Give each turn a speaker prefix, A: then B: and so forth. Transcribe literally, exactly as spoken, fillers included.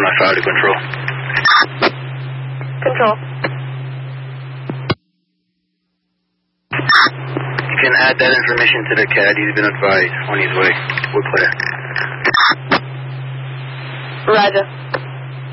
A: one oh five to control.
B: Control.
A: You can add that information to the C A D. He's been advised on his way. We're clear.
B: Roger.